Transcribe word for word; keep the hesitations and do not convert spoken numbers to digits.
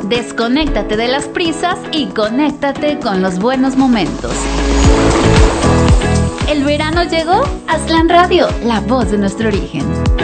Desconéctate de las prisas y conéctate con los buenos momentos. ¿El verano llegó? Aztlán Radio, la voz de nuestro origen.